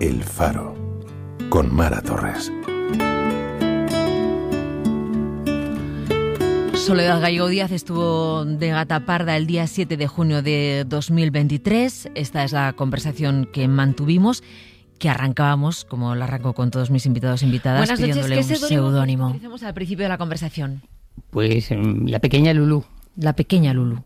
El Faro, con Mara Torres. Soledad Gallego Díaz estuvo de gata parda el día 7 de junio de 2023. Esta es la conversación que mantuvimos, que arrancábamos, como la arranco con todos mis invitados e invitadas, Buenas noches, pidiéndole un seudónimo. Empecemos al principio de la conversación. Pues la pequeña Lulú. La pequeña Lulú.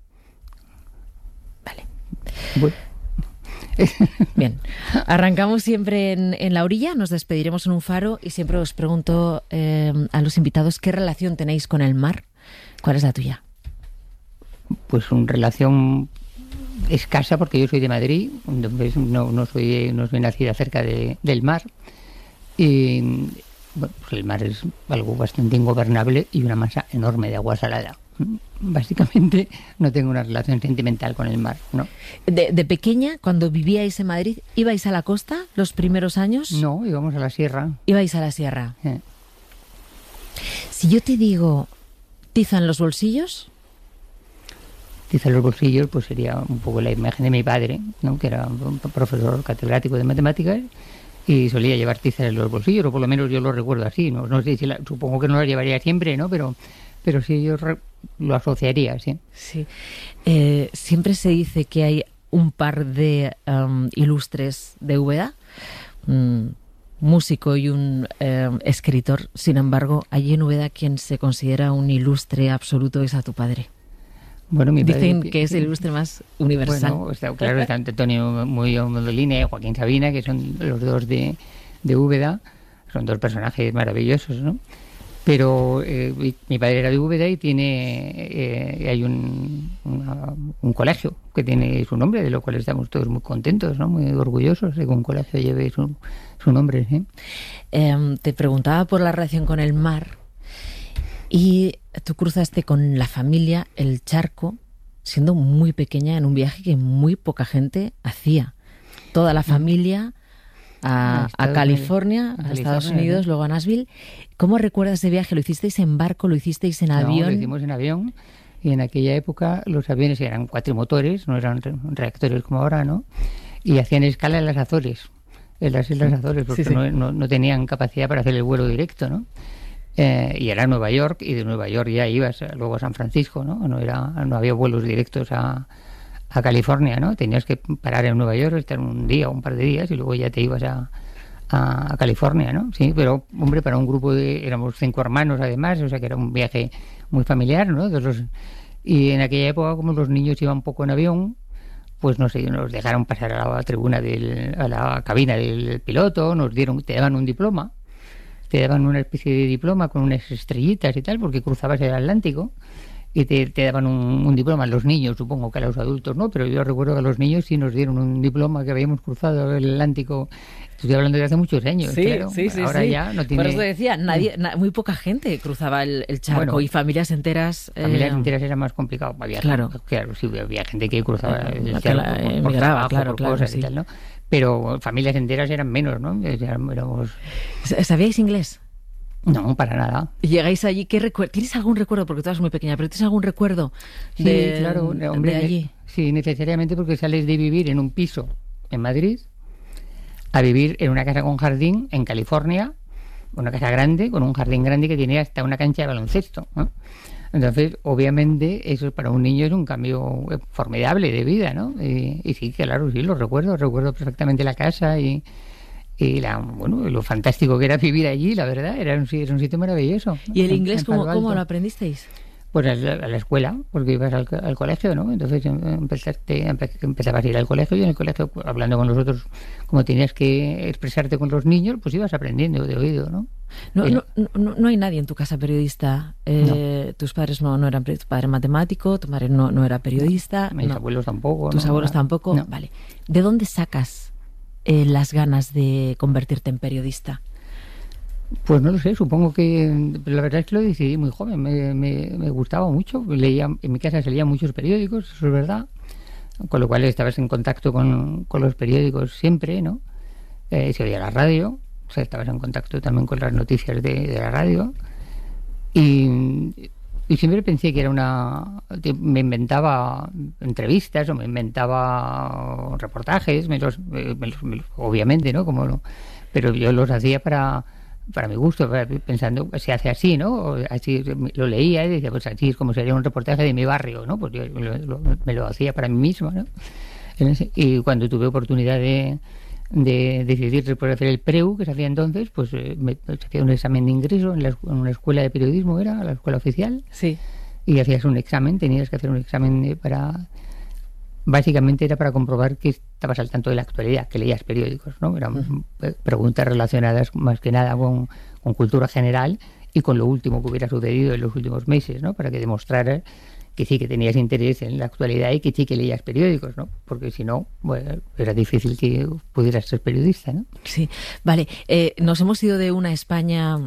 Vale. Bueno. Bien, arrancamos siempre en la orilla, nos despediremos en un faro y siempre os pregunto a los invitados qué relación tenéis con el mar. ¿Cuál es la tuya? Pues una relación escasa, porque yo soy de Madrid, entonces no soy nacida cerca del mar. Y bueno, pues el mar es algo bastante ingobernable y una masa enorme de agua salada. Básicamente no tengo una relación sentimental con el mar, ¿no? De pequeña, cuando vivíais en Madrid, ¿ibais a la costa los primeros años? No, íbamos a la sierra. Ibais a la sierra. Si yo te digo tiza en los bolsillos... Tiza en los bolsillos, pues sería un poco la imagen de mi padre, ¿no? Que era un profesor catedrático de matemáticas y solía llevar tizas en los bolsillos, o por lo menos yo lo recuerdo así. No sé si supongo que no la llevaría siempre, ¿no? Pero sí, yo lo asociaría, sí. Sí. Siempre se dice que hay un par de ilustres de Úbeda, un músico y un escritor. Sin embargo, allí en Úbeda quien se considera un ilustre absoluto es a tu padre. Bueno, mi padre, dicen que es el ilustre más universal. Bueno, claro, está Antonio Molina y Joaquín Sabina, que son los dos de Úbeda. Son dos personajes maravillosos, ¿no? Pero mi padre era de Úbeda y hay un colegio que tiene su nombre, de lo cual estamos todos muy contentos, ¿no? Muy orgullosos de que un colegio lleve su nombre, ¿sí? Te preguntaba por la relación con el mar y tú cruzaste con la familia el charco siendo muy pequeña en un viaje que muy poca gente hacía. Toda la familia a California, a Estados Unidos, luego a Nashville. ¿Cómo recuerdas ese viaje? ¿Lo hicisteis en barco? ¿Lo hicisteis en avión? No, lo hicimos en avión. Y en aquella época los aviones eran cuatrimotores, no eran reactores como ahora, ¿no? Y hacían escala en las Azores, en las Islas Azores, porque sí. No tenían capacidad para hacer el vuelo directo, ¿no? Y era Nueva York, y de Nueva York ya ibas luego a San Francisco, ¿no? No había vuelos directos a California, ¿no? Tenías que parar en Nueva York, estar un día o un par de días y luego ya te ibas a California, ¿no? Sí, pero, hombre, para un grupo éramos 5 hermanos además, o sea que era un viaje muy familiar, ¿no? Y en aquella época, como los niños iban poco en avión, pues no sé, nos dejaron pasar a la tribuna a la cabina del piloto, te daban un diploma, te daban una especie de diploma con unas estrellitas y tal, porque cruzabas el Atlántico. Y te daban un diploma a los niños, supongo que a los adultos no, pero yo recuerdo que a los niños sí nos dieron un diploma que habíamos cruzado el Atlántico. Estoy hablando de hace muchos años, sí, claro. Sí. Ahora ya no tiene... Por eso decía, muy poca gente cruzaba el charco, bueno, y familias enteras... Familias enteras era más complicado. Claro, sí, había gente que cruzaba el charco emigraba, claro, cosas sí. Y tal, ¿no? Pero familias enteras eran menos, ¿no? Éramos... ¿Sabíais inglés? No, para nada. Llegáis allí, ¿tienes algún recuerdo? Porque tú eras muy pequeña, pero ¿tienes algún recuerdo de allí? Sí, necesariamente, porque sales de vivir en un piso en Madrid a vivir en una casa con jardín en California, una casa grande, con un jardín grande que tiene hasta una cancha de baloncesto, ¿no? Entonces, obviamente, eso para un niño es un cambio formidable de vida, ¿no? Y sí, claro, sí, lo recuerdo perfectamente la casa y lo fantástico que era vivir allí, la verdad, era un sitio maravilloso. ¿Y el inglés cómo lo aprendisteis? Pues a la escuela, porque ibas al colegio, ¿no? Entonces empezabas a ir al colegio y en el colegio, hablando con los otros, como tenías que expresarte con los niños, pues ibas aprendiendo de oído, ¿no? No hay nadie en tu casa periodista. No. Tus padres no eran, tu padre matemático, tu madre no era periodista. Mis abuelos tampoco. Tus abuelos tampoco. No. Vale. ¿De dónde sacas las ganas de convertirte en periodista? Pues no lo sé, supongo que la verdad es que lo decidí muy joven, me gustaba mucho, en mi casa se leían muchos periódicos, eso es verdad, con lo cual estabas en contacto con los periódicos siempre, ¿no? Se oía la radio, estabas en contacto también con las noticias de la radio y Y siempre pensé que me inventaba entrevistas o me inventaba reportajes, obviamente, ¿no? Pero yo los hacía para mi gusto, pensando, se hace así, ¿no? O así lo leía y decía, pues así es como sería un reportaje de mi barrio, ¿no? Pues yo me lo hacía para mí mismo, ¿no? Y cuando tuve oportunidad de decidir por hacer el PREU, que se hacía entonces, pues se hacía un examen de ingreso en una escuela de periodismo, era la escuela oficial, sí, y hacías un examen, tenías que hacer un examen básicamente era para comprobar que estabas al tanto de la actualidad, que leías periódicos, ¿no? Eran preguntas relacionadas más que nada con cultura general y con lo último que hubiera sucedido en los últimos meses, ¿no? Para que demostraras que sí que tenías interés en la actualidad y que sí que leías periódicos, ¿no? Porque si no, bueno, era difícil que pudieras ser periodista, ¿no? Sí, vale. Nos hemos ido de una España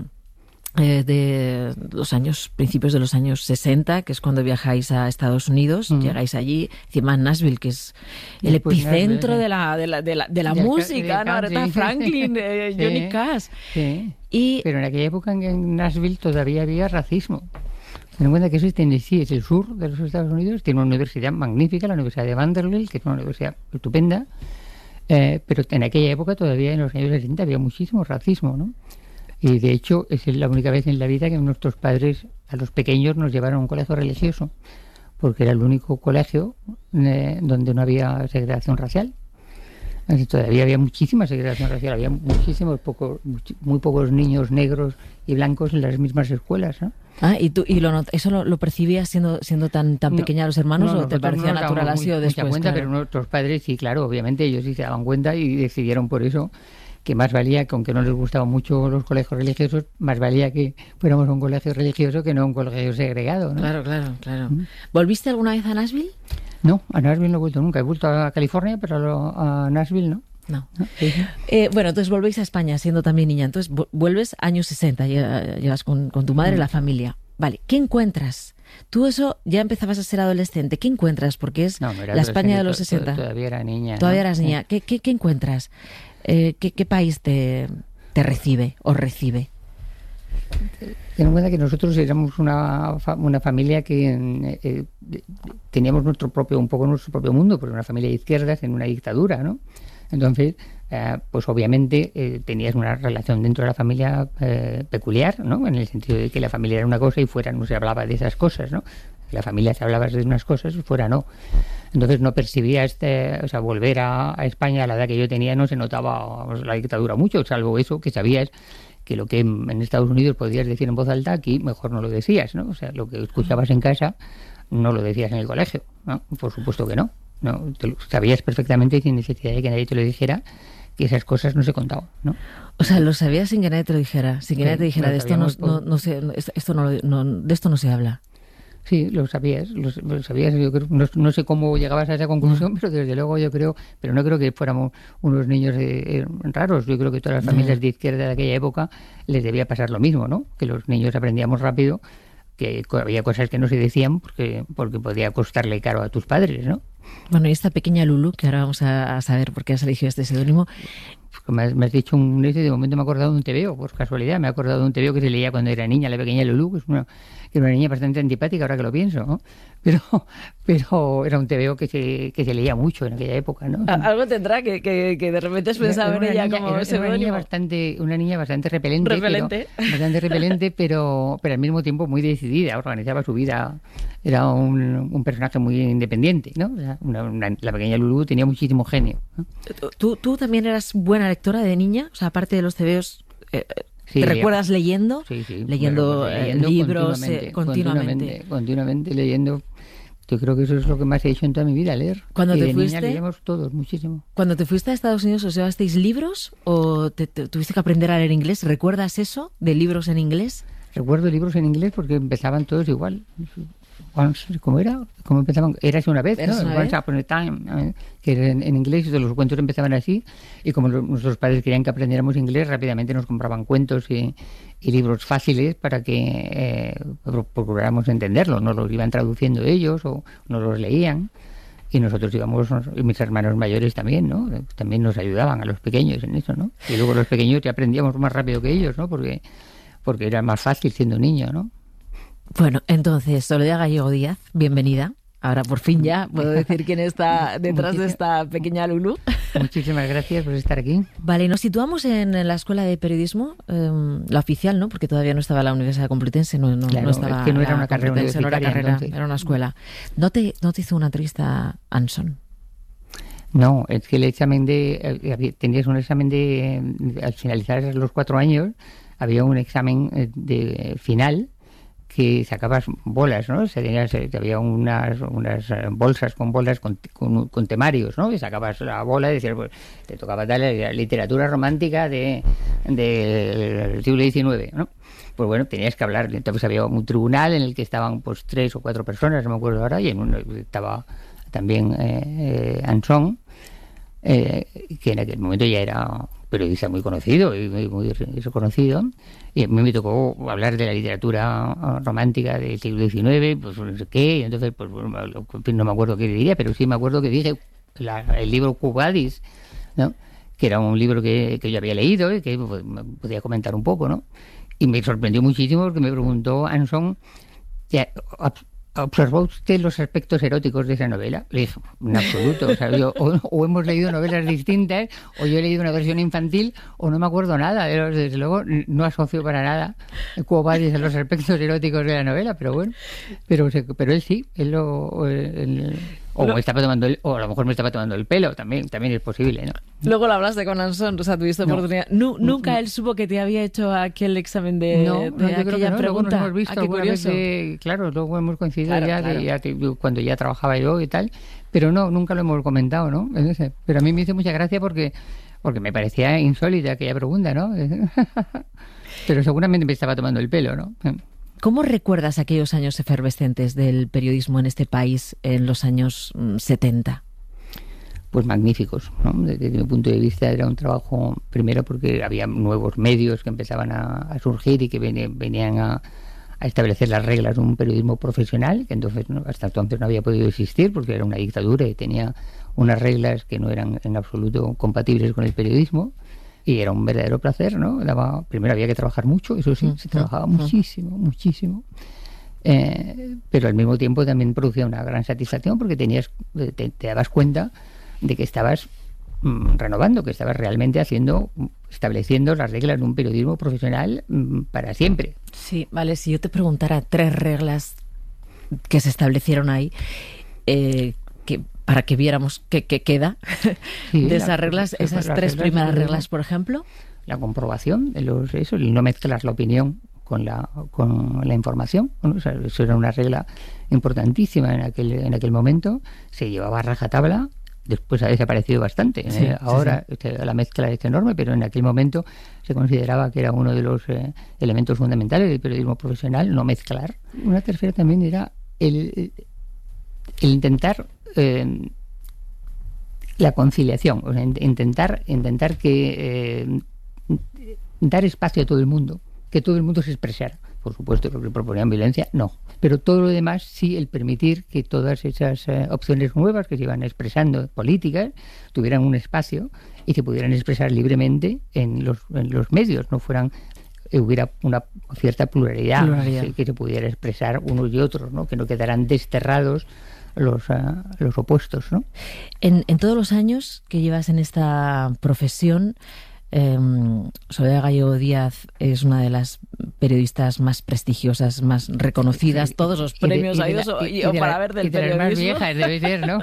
de principios de los años 60, que es cuando viajáis a Estados Unidos, llegáis allí, encima en Nashville, que es el epicentro de la música, ¿no? Aretha Franklin, Johnny Cash. Sí. Pero en aquella época en Nashville todavía había racismo. Ten en cuenta que eso es Tennessee, es el sur de los Estados Unidos, tiene una universidad magnífica, la Universidad de Vanderbilt, que es una universidad estupenda, pero en aquella época todavía, en los años 60, había muchísimo racismo, ¿no? Y de hecho es la única vez en la vida que nuestros padres a los pequeños nos llevaron a un colegio religioso, porque era el único colegio donde no había segregación racial. Todavía había muchísima segregación racial, había muy pocos niños negros y blancos en las mismas escuelas, ¿no? ¿Y eso lo percibías siendo tan pequeña los hermanos o te parecía natural así o después? Cuenta, claro. Pero nuestros padres sí, claro, obviamente ellos sí se daban cuenta y decidieron por eso que más valía, que aunque no les gustaban mucho los colegios religiosos, más valía que fuéramos a un colegio religioso que no a un colegio segregado, ¿no? Claro. ¿Volviste alguna vez a Nashville? No, a Nashville no he vuelto nunca. He vuelto a California, pero a Nashville no. No. Sí. Bueno, entonces volvéis a España siendo también niña. Entonces vuelves años 60, llegas con tu madre, la familia. Vale, ¿qué encuentras? Tú eso ya empezabas a ser adolescente. ¿Qué encuentras? Porque es la España de los 60. Todavía era niña. Todavía eras niña. ¿Qué encuentras? ¿Qué país te recibe o recibe? Ten en cuenta que nosotros éramos una familia que teníamos nuestro propio mundo, porque una familia de izquierdas en una dictadura, ¿no? Entonces, pues obviamente tenías una relación dentro de la familia peculiar, ¿no? En el sentido de que la familia era una cosa y fuera no se hablaba de esas cosas, ¿no? La familia se hablaba de unas cosas y fuera no. Entonces no percibía volver a España a la edad que yo tenía no se notaba la dictadura mucho, salvo eso que sabías que lo que en Estados Unidos podías decir en voz alta, aquí mejor no lo decías, ¿no? O sea, lo que escuchabas en casa no lo decías en el colegio, ¿no? Por supuesto que no. No, sabías perfectamente sin necesidad de que nadie te lo dijera que esas cosas no se contaban, ¿no? O sea, lo sabías sin que nadie te lo dijera, sin que nadie te dijera, de esto no se habla. Sí, lo sabías, yo creo, no sé cómo llegabas a esa conclusión, pero desde luego yo creo, pero no creo que fuéramos unos niños raros, yo creo que todas las familias de izquierda de aquella época les debía pasar lo mismo, ¿no? Que los niños aprendíamos rápido, que había cosas que no se decían porque podía costarle caro a tus padres, ¿no? Bueno, y esta pequeña Lulu, que ahora vamos a saber por qué has elegido este seudónimo. Me has dicho de momento me he acordado de un TVO, por casualidad, me he acordado de un TVO que se leía cuando era niña, la pequeña Lulu, que es una niña bastante antipática ahora que lo pienso, ¿no? Pero era un TVO que se leía mucho en aquella época, ¿no? Algo tendrá que de repente has pensado en ella como seudónimo. Una niña bastante repelente. Pero al mismo tiempo muy decidida, organizaba su vida, era un personaje muy independiente, ¿no? La pequeña Lulu tenía muchísimo genio, ¿no? ¿Tú también eras buena lectora de niña? O sea, aparte de los TVOs, ¿te recuerdas leyendo? Sí. Leyendo libros continuamente leyendo. Yo creo que eso es lo que más he hecho en toda mi vida, leer. Cuando y te de fuiste, niña leíamos todos, muchísimo. Cuando te fuiste a Estados Unidos, ¿os llevasteis libros o tuviste que aprender a leer inglés? ¿Recuerdas eso de libros en inglés? Recuerdo libros en inglés porque empezaban todos igual. ¿Cómo era? ¿Cómo empezaban? Érase una vez, ¿no? Once Upon a Time, que era en inglés, y los cuentos empezaban así, y como nuestros padres querían que aprendiéramos inglés, rápidamente nos compraban cuentos y libros fáciles para que procuráramos entenderlos. Nos los iban traduciendo ellos o nos los leían, y nosotros íbamos, y mis hermanos mayores también, ¿no? También nos ayudaban a los pequeños en eso, ¿no? Y luego los pequeños ya aprendíamos más rápido que ellos, ¿no? Porque era más fácil siendo niño, ¿no? Bueno, entonces, Soledad Gallego Díaz, bienvenida. Ahora por fin ya puedo decir quién está detrás de esta pequeña Lulu. Muchísimas gracias por estar aquí. Vale, nos situamos en la Escuela de Periodismo, la oficial, ¿no? Porque todavía no estaba la Universidad Complutense, no estaba. Es que no era una carrera universitaria, no era carrera, entonces. era una escuela. ¿No te hizo una entrevista Anson? No, es que el examen tenías un examen al finalizar los 4 años, había un examen de final que sacabas bolas, ¿no? Había unas bolsas con temarios, ¿no? Y sacabas la bola y decías, pues, te tocaba tal la literatura romántica del siglo XIX, ¿no? Pues bueno, tenías que hablar. Entonces había un tribunal en el que estaban pues 3 o 4 personas, no me acuerdo ahora, y en uno estaba también Anson, que en aquel momento ya era periodista muy conocido y muy reconocido, y a mí me tocó hablar de la literatura romántica del siglo XIX, pues no sé qué, y entonces pues no me acuerdo qué diría, pero sí me acuerdo que dije el libro Quo Vadis, ¿no? Que era un libro que yo había leído y que pues, podía comentar un poco, ¿no? Y me sorprendió muchísimo porque me preguntó Anson, ¿observó usted los aspectos eróticos de esa novela? Le dije, en absoluto. O sea, o hemos leído novelas distintas, o yo he leído una versión infantil, o no me acuerdo nada. Desde luego, no asocio para nada Quo Vadis a los aspectos eróticos de la novela, pero bueno. Pero él sí, o a lo mejor me estaba tomando el pelo, también es posible, ¿no? Luego lo hablaste con Anson, o sea, tuviste oportunidad. Nunca él supo que te había hecho aquel examen de aquella pregunta. Luego nos hemos visto alguna vez, claro, luego hemos coincidido cuando ya trabajaba yo y tal, pero nunca lo hemos comentado, ¿no? Pero a mí me hizo mucha gracia porque me parecía insólita aquella pregunta, ¿no? Pero seguramente me estaba tomando el pelo, ¿no? ¿Cómo recuerdas aquellos años efervescentes del periodismo en este país en los años 70? Pues magníficos, ¿no? Desde mi punto de vista era un trabajo, primero porque había nuevos medios que empezaban a surgir y que venían a establecer las reglas de un periodismo profesional, que hasta entonces no había podido existir porque era una dictadura y tenía unas reglas que no eran en absoluto compatibles con el periodismo. Y era un verdadero placer, ¿no? Primero había que trabajar mucho, eso sí, se trabajaba muchísimo. Pero al mismo tiempo también producía una gran satisfacción porque te dabas cuenta de que estabas renovando, que estabas realmente estableciendo las reglas de un periodismo profesional para siempre. Sí, vale, si yo te preguntara 3 reglas que se establecieron ahí, para que viéramos qué queda de esas reglas, esas 3 primeras reglas, por ejemplo. La comprobación, el no mezclar la opinión con la información. Bueno, o sea, eso era una regla importantísima en aquel momento. Se llevaba a rajatabla, después ha desaparecido bastante. Ahora la mezcla es enorme, pero en aquel momento se consideraba que era uno de los elementos fundamentales del periodismo profesional, no mezclar. Una tercera también era el intentar la conciliación, o sea, intentar que dar espacio a todo el mundo, que todo el mundo se expresara. Por supuesto, lo que proponían violencia, no. Pero todo lo demás, sí, el permitir que todas esas opciones nuevas que se iban expresando, políticas, tuvieran un espacio y se pudieran expresar libremente en los medios, hubiera una cierta pluralidad. Que se pudiera expresar unos y otros, ¿no? Que no quedaran desterrados los opuestos, ¿no? En todos los años que llevas en esta profesión, Soledad Gallego Díaz es una de las periodistas más prestigiosas, más reconocidas, todos los premios ha ido para ver del periodismo. Las más viejas debe ser, ¿no?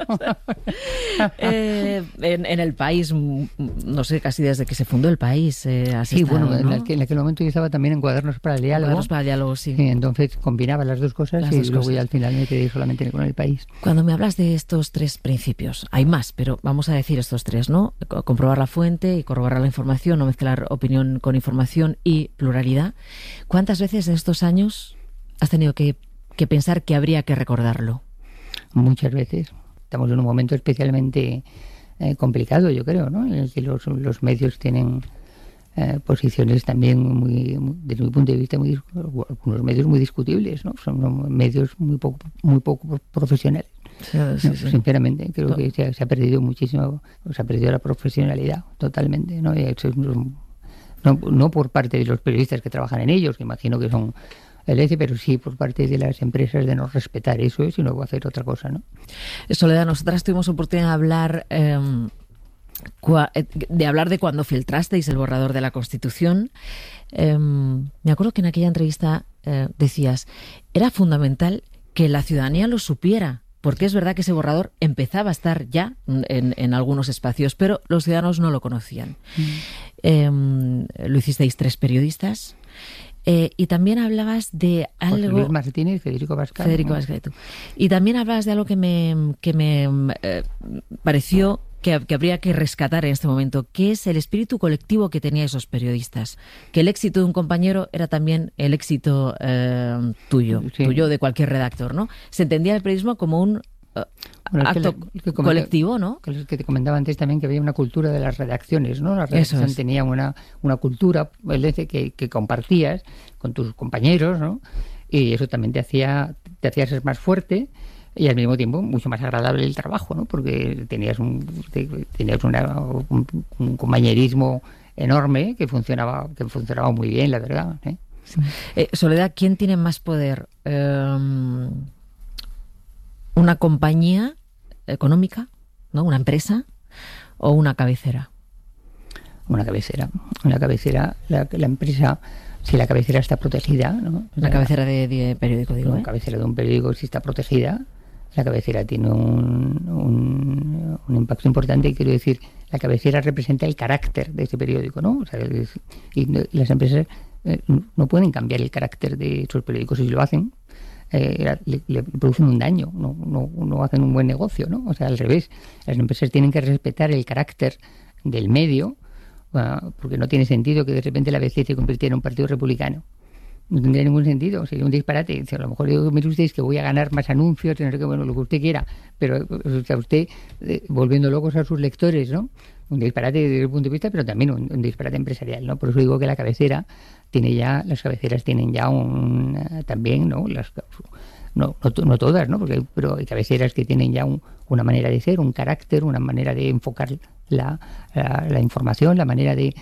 En el país, no sé, casi desde que se fundó el país. Sí, bueno, ¿no? en aquel momento yo estaba también en Cuadernos para el Diálogo. Cuadernos para el Diálogo, sí. Entonces combinaba las dos cosas luego ya al final me quedé solamente con el país. Cuando me hablas de estos 3 principios, hay más, pero vamos a decir estos 3, ¿no? Comprobar la fuente y corroborar la información, no mezclar opinión con información y pluralidad. ¿Cuántas veces en estos años has tenido que pensar que habría que recordarlo? Muchas veces. Estamos en un momento especialmente complicado, yo creo, ¿no? En el que los medios tienen posiciones también desde mi punto de vista, algunos medios muy discutibles, ¿no? Son medios muy poco profesionales. Sí. Sinceramente, creo que se ha perdido muchísimo, se ha perdido la profesionalidad totalmente, ¿no? No por parte de los periodistas que trabajan en ellos, que imagino que son pero sí por parte de las empresas de no respetar eso, sino hacer otra cosa, ¿no? Soledad, nosotras tuvimos oportunidad de hablar de cuando filtrasteis el borrador de la Constitución. Me acuerdo que en aquella entrevista decías, era fundamental que la ciudadanía lo supiera, porque es verdad que ese borrador empezaba a estar ya en algunos espacios, pero los ciudadanos no lo conocían. Lo hicisteis 3 periodistas. Y también hablabas de algo... José Luis Martínez, Federico Pascal. Y también hablabas de algo que me pareció que habría que rescatar en este momento, que es el espíritu colectivo que tenían esos periodistas. Que el éxito de un compañero era también el éxito tuyo, sí. tuyo de cualquier redactor, ¿no? Se entendía el periodismo como un acto colectivo, ¿no? Que te comentaba antes también que había una cultura de las redacciones, ¿no? La redacción tenía una cultura que compartías con tus compañeros, ¿no? Y eso también te hacía ser más fuerte y al mismo tiempo mucho más agradable el trabajo, ¿no? Porque tenías un compañerismo enorme que funcionaba muy bien, la verdad, ¿eh? Soledad, ¿quién tiene más poder? ¿Una compañía económica, ¿no? ¿Una empresa o una cabecera? Una cabecera. La empresa, si la cabecera está protegida, ¿no? La cabecera de periódico, digo. La cabecera de un periódico, si está protegida, la cabecera tiene un impacto importante. Y quiero decir, la cabecera representa el carácter de ese periódico, ¿no? O sea, y las empresas no pueden cambiar el carácter de esos periódicos. Si lo hacen, le producen un daño, no hacen un buen negocio, ¿no? O sea, al revés, las empresas tienen que respetar el carácter del medio, porque no tiene sentido que de repente la ABC se convirtiera en un partido republicano. No tendría ningún sentido, sería un disparate. O sea, a lo mejor digo, mire usted, que voy a ganar más anuncios, no sé qué, bueno, lo que usted quiera, pero o sea, usted volviendo locos a sus lectores, ¿no? Un disparate desde el punto de vista, pero también un disparate empresarial, ¿no? Por eso digo que las cabeceras tienen ya también, ¿no? No todas, ¿no? Pero hay cabeceras que tienen ya una manera de ser, un carácter, una manera de enfocar la información, la manera de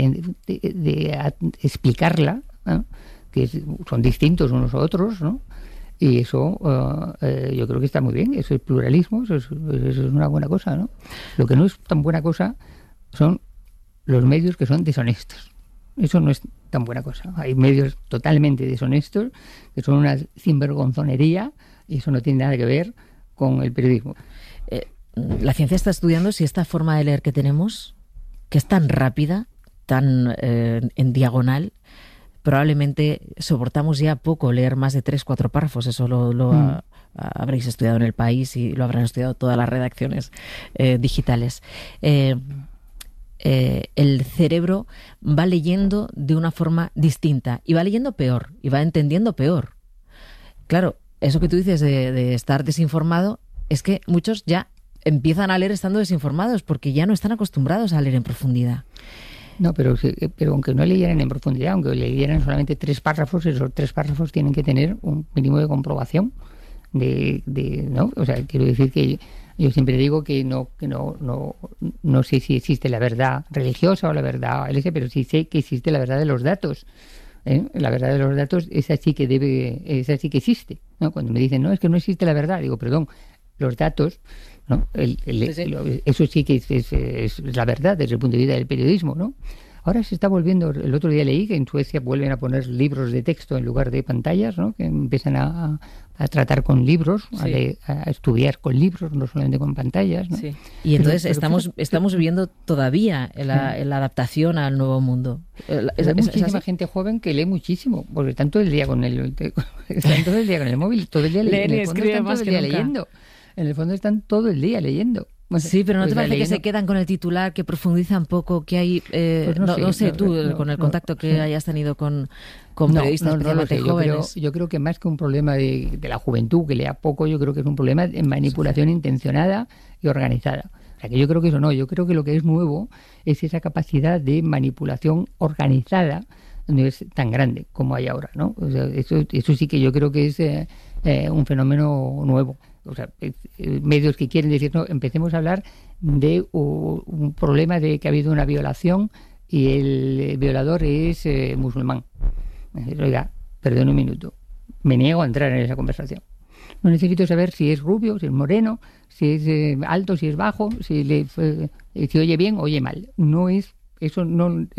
explicarla, ¿no? Que son distintos unos a otros, ¿no? Y eso yo creo que está muy bien. Eso es pluralismo, eso es una buena cosa, ¿no? Lo que no es tan buena cosa son los medios que son deshonestos. Eso no es tan buena cosa. Hay medios totalmente deshonestos que son una sinvergonzonería y eso no tiene nada que ver con el periodismo. La ciencia está estudiando si esta forma de leer que tenemos, que es tan rápida, tan en diagonal, probablemente soportamos ya poco leer más de 3-4 párrafos. Eso lo habréis estudiado en El País y lo habrán estudiado todas las redacciones digitales. El cerebro va leyendo de una forma distinta y va leyendo peor y va entendiendo peor. Claro, eso que tú dices de estar desinformado es que muchos ya empiezan a leer estando desinformados porque ya no están acostumbrados a leer en profundidad. No, pero aunque no leyeran en profundidad, aunque leyeran solamente 3 párrafos, esos 3 párrafos tienen que tener un mínimo de comprobación ¿no? O sea, quiero decir que yo siempre digo que no sé si existe la verdad religiosa o la verdad LS, pero sí sé que existe la verdad de los datos. La verdad de los datos, esa sí que existe, ¿no? Cuando me dicen, no, es que no existe la verdad, digo, perdón, los datos, ¿no? Eso sí que es la verdad desde el punto de vista del periodismo, ¿no? Ahora se está volviendo, el otro día leí que en Suecia vuelven a poner libros de texto en lugar de pantallas, ¿no? Que empiezan a tratar con libros, sí, a estudiar con libros, no solamente con pantallas, ¿no? Sí. Y entonces estamos viviendo todavía la adaptación al nuevo mundo. Hay muchísima gente joven que lee muchísimo, porque están todo el día con el móvil, todo el día leyendo. En el fondo están todo el día leyendo. Sí, pero ¿no te parece que se quedan con el titular, que profundizan poco, que hay... pues no sé, con el contacto que hayas tenido con periodistas especialmente jóvenes? Yo creo que más que un problema de la juventud, que lea poco, yo creo que es un problema de manipulación intencionada y organizada. O sea, que yo creo que eso no. Yo creo que lo que es nuevo es esa capacidad de manipulación organizada, no es tan grande como hay ahora, ¿no? O sea, eso sí que yo creo que es un fenómeno nuevo. O sea, medios que quieren decir, no, empecemos a hablar de un problema de que ha habido una violación y el violador es musulmán. Oiga, perdón un minuto, me niego a entrar en esa conversación. No necesito saber si es rubio, si es moreno, si es alto, si es bajo, si oye bien o oye mal. No es, eso no